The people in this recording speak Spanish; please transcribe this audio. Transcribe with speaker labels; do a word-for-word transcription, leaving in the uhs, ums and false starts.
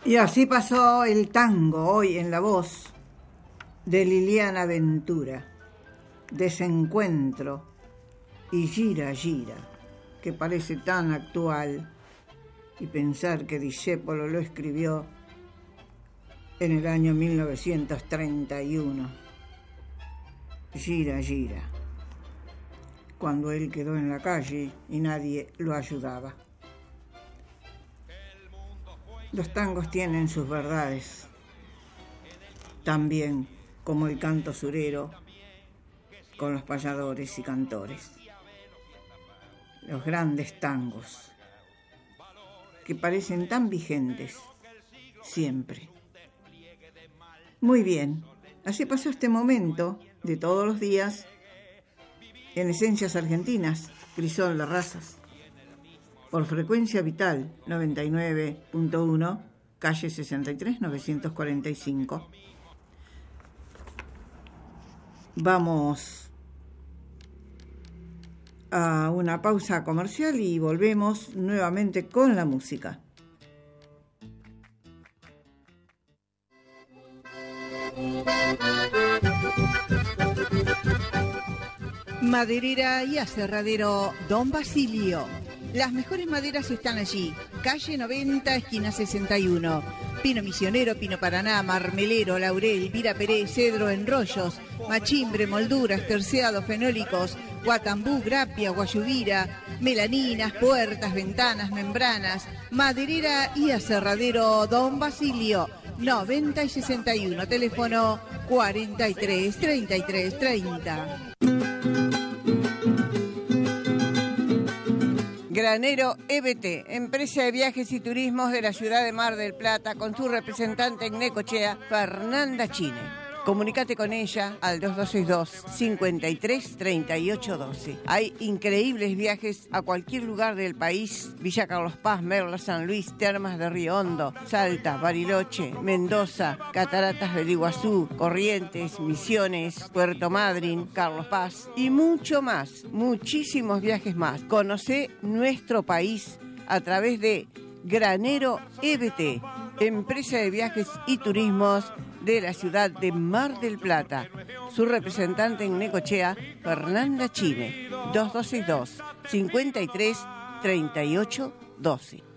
Speaker 1: Y así pasó el tango hoy en la voz de Liliana Ventura, Desencuentro y Gira Gira, que parece tan actual, y pensar que Discépolo lo escribió en el año mil novecientos treinta y uno. Gira Gira, cuando él quedó en la calle y nadie lo ayudaba. Los tangos tienen sus verdades, también como el canto surero con los payadores y cantores. Los grandes tangos que parecen tan vigentes siempre. Muy bien, así pasó este momento de todos los días en Esencias Argentinas, Crisol Larrazas, por Frecuencia Vital noventa y nueve punto uno, calle sesenta y tres, novecientos cuarenta y cinco. Vamos a una pausa comercial y volvemos nuevamente con la música.
Speaker 2: Maderera y aserradero Don Basilio. Las mejores maderas están allí. Calle noventa, esquina sesenta y uno. Pino misionero, pino paraná, marmelero, laurel, vira peré, cedro en rollos, machimbre, molduras, terciados, fenólicos, guatambú, grapia, guayubira, melaninas, puertas, ventanas, membranas. Maderera y aserradero Don Basilio. noventa y sesenta y uno. Teléfono cuarenta y tres, treinta y tres, treinta. Granero E B T, empresa de viajes y turismos de la ciudad de Mar del Plata, con su representante en Necochea, Fernanda Chine. Comunicate con ella al dos dos seis dos, cincuenta y tres, treinta y ocho doce. Hay increíbles viajes a cualquier lugar del país: Villa Carlos Paz, Merla, San Luis, Termas de Río Hondo, Salta, Bariloche, Mendoza, Cataratas del Iguazú, Corrientes, Misiones, Puerto Madryn, Carlos Paz y mucho más, muchísimos viajes más. Conocé nuestro país a través de Granero E B T, empresa de viajes y turismos de la ciudad de Mar del Plata. Su representante en Necochea, Fernanda Chine. Dos dos seis dos, cincuenta y tres, treinta y ocho doce.